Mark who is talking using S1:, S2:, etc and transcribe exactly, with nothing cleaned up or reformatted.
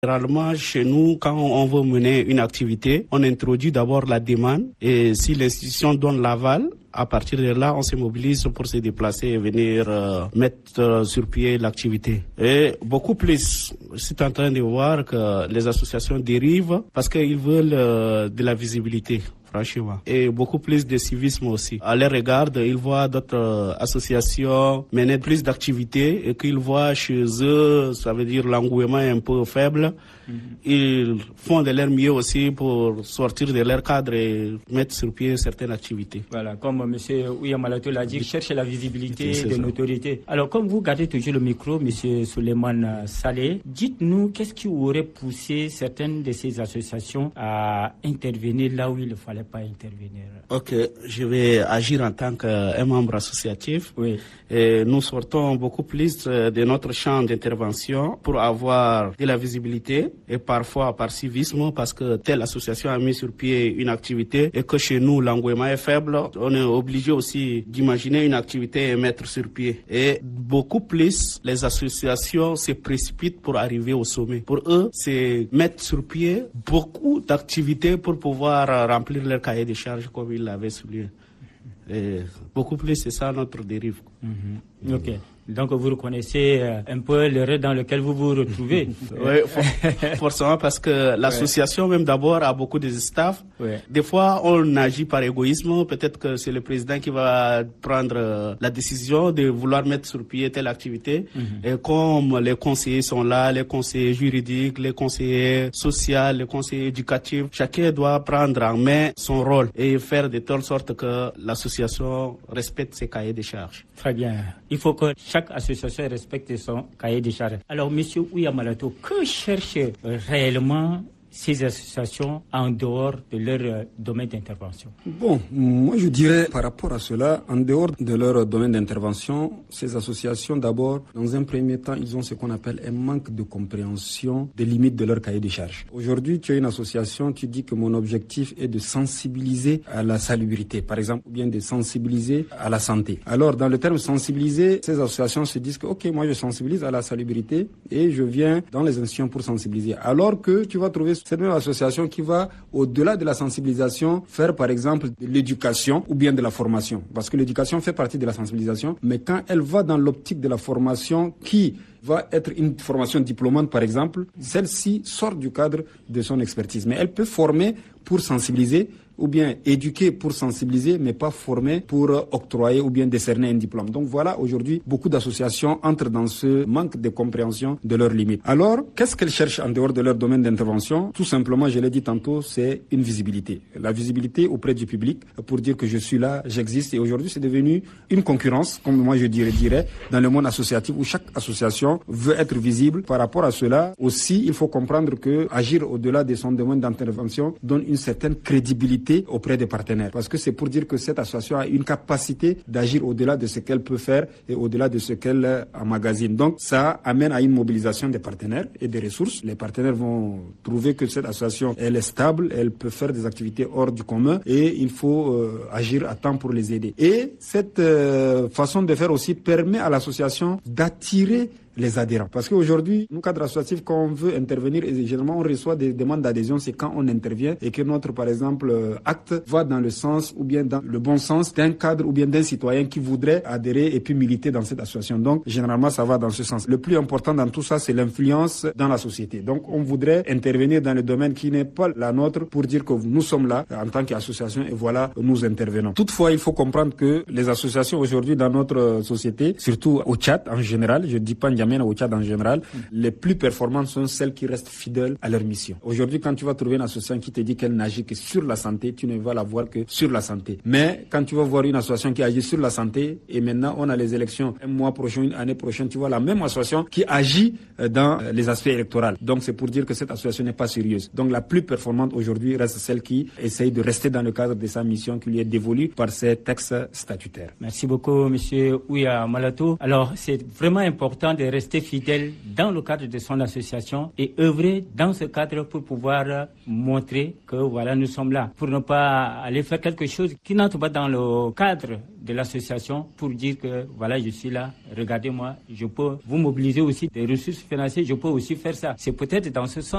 S1: Généralement, chez nous, quand on veut mener une activité, on introduit d'abord la demande et si l'institution donne l'aval, à partir de là, on se mobilise pour se déplacer et venir euh, mettre euh, sur pied l'activité. Et beaucoup plus, je suis en train de voir que les associations dérivent parce qu'ils veulent euh, de la visibilité. Franchement. Et beaucoup plus de civisme aussi. À leur regard, ils voient d'autres euh, associations mener plus d'activités et qu'ils voient chez eux, ça veut dire l'engouement est un peu faible. Mm-hmm. Ils font de leur mieux aussi pour sortir de leur cadre et mettre sur pied certaines activités.
S2: Voilà, comme M. Ouya Malato l'a dit, ils cherchent la visibilité
S1: c'est
S2: de
S1: ça.
S2: Notoriété. Alors, comme vous gardez toujours le micro, M. Souleymane Saleh, dites-nous qu'est-ce qui aurait poussé certaines de ces associations à intervenir là où il ne fallait pas intervenir.
S1: Ok, je vais agir en tant qu'un membre associatif.
S2: Oui.
S1: Et nous sortons beaucoup plus de notre champ d'intervention pour avoir de la visibilité et parfois par civisme parce que telle association a mis sur pied une activité et que chez nous l'engouement est faible. On est obligé aussi d'imaginer une activité et mettre sur pied. Et beaucoup plus, les associations se précipitent pour arriver au sommet. Pour eux, c'est mettre sur pied beaucoup d'activités pour pouvoir remplir leur cahier de charges comme ils l'avaient souligné. Et beaucoup plus, c'est ça notre dérive.
S2: Mm-hmm. Ok. Donc vous reconnaissez euh, un peu l'erreur dans laquelle vous vous retrouvez.
S1: Oui, for- forcément parce que l'association même d'abord a beaucoup de staff.
S2: Ouais.
S1: Des fois, on agit par égoïsme. Peut-être que c'est le président qui va prendre euh, la décision de vouloir mettre sur pied telle activité. Mm-hmm. Et comme les conseillers sont là, les conseillers juridiques, les conseillers sociaux, les conseillers éducatifs, chacun doit prendre en main son rôle et faire de telle sorte que l'association respecte ses cahiers de charges.
S2: Très bien. Il faut que chaque association respecte son cahier de charges. Alors, Monsieur Ouya Malato, que cherche réellement ces associations en dehors de leur euh, domaine d'intervention?
S3: Bon, moi je dirais par rapport à cela, en dehors de leur domaine d'intervention, ces associations d'abord, dans un premier temps, ils ont ce qu'on appelle un manque de compréhension des limites de leur cahier de charges. Aujourd'hui, tu as une association, tu dis que mon objectif est de sensibiliser à la salubrité, par exemple, ou bien de sensibiliser à la santé. Alors, dans le terme sensibiliser, ces associations se disent que, ok, moi je sensibilise à la salubrité et je viens dans les institutions pour sensibiliser. Alors que tu vas trouver cette même association qui va, au-delà de la sensibilisation, faire par exemple de l'éducation ou bien de la formation. Parce que l'éducation fait partie de la sensibilisation, mais quand elle va dans l'optique de la formation qui va être une formation diplômante par exemple, celle-ci sort du cadre de son expertise. Mais elle peut former pour sensibiliser ou bien éduquer pour sensibiliser, mais pas former pour octroyer ou bien décerner un diplôme. Donc voilà, aujourd'hui, beaucoup d'associations entrent dans ce manque de compréhension de leurs limites. Alors, qu'est-ce qu'elles cherchent en dehors de leur domaine d'intervention? Tout simplement, je l'ai dit tantôt, c'est une visibilité. La visibilité auprès du public pour dire que je suis là, j'existe. Et aujourd'hui, c'est devenu une concurrence, comme moi je dirais, dirais, dans le monde associatif où chaque association veut être visible. Par rapport à cela, aussi, il faut comprendre que agir au-delà de son domaine d'intervention donne une certaine crédibilité auprès des partenaires. Parce que c'est pour dire que cette association a une capacité d'agir au-delà de ce qu'elle peut faire et au-delà de ce qu'elle emmagasine. Donc, ça amène à une mobilisation des partenaires et des ressources. Les partenaires vont trouver que cette association, elle est stable, elle peut faire des activités hors du commun et il faut euh, agir à temps pour les aider. Et cette euh, façon de faire aussi permet à l'association d'attirer les adhérents. Parce qu'aujourd'hui, nous, cadres associatifs, quand on veut intervenir, et généralement on reçoit des demandes d'adhésion, c'est quand on intervient et que notre, par exemple, acte va dans le sens ou bien dans le bon sens d'un cadre ou bien d'un citoyen qui voudrait adhérer et puis militer dans cette association. Donc, généralement, ça va dans ce sens. Le plus important dans tout ça, c'est l'influence dans la société. Donc, on voudrait intervenir dans le domaine qui n'est pas la nôtre pour dire que nous sommes là en tant qu'association et voilà, nous intervenons. Toutefois, il faut comprendre que les associations aujourd'hui dans notre société, surtout au Tchad en général, je dis pas au Tchad en général, mmh. les plus performantes sont celles qui restent fidèles à leur mission. Aujourd'hui, quand tu vas trouver une association qui te dit qu'elle n'agit que sur la santé, tu ne vas la voir que sur la santé. Mais quand tu vas voir une association qui agit sur la santé, et maintenant on a les élections un mois prochain, une année prochaine, tu vois la même association qui agit dans les aspects électoraux. Donc c'est pour dire que cette association n'est pas sérieuse. Donc la plus performante aujourd'hui reste celle qui essaye de rester dans le cadre de sa mission qui lui est dévolue par ses textes statutaires.
S2: Merci beaucoup, Monsieur Ouya Malato. Alors c'est vraiment important de rester fidèle dans le cadre de son association et œuvrer dans ce cadre pour pouvoir montrer que voilà, nous sommes là. Pour ne pas aller faire quelque chose qui n'entre pas dans le cadre de l'association pour dire que voilà, je suis là, regardez-moi, je peux vous mobiliser aussi des ressources financières, je peux aussi faire ça. C'est peut-être dans ce sens